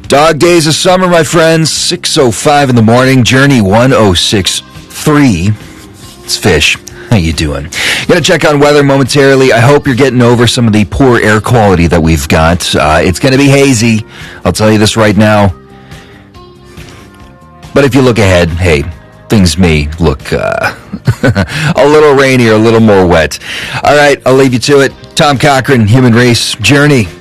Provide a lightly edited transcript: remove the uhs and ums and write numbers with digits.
Dog days of summer, my friends. 6:05 in the morning. Journey 1063. It's Fish. How you doing? Gonna check on weather momentarily. I hope you're getting over some of the poor air quality that we've got. It's gonna be hazy. I'll tell you this right now. But if you look ahead, hey, things may look a little rainy or a little more wet. All right, I'll leave you to it. Tom Cochran, Human Race Journey.